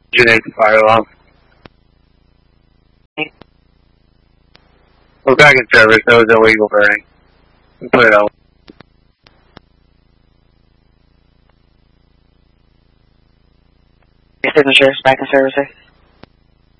Unit fire alarm. We're back in service. There was illegal burning. We put it out. Signatures back in service, sir.